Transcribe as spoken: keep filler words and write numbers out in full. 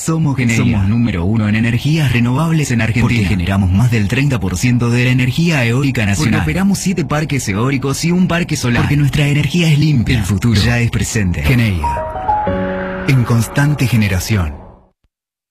Somos Geneia. Somos número uno en energías renovables en Argentina. Porque generamos más del treinta por ciento de la energía eólica nacional. Porque operamos siete parques eólicos y un parque solar. Porque nuestra energía es limpia. El futuro ya es presente. Geneia. En constante generación.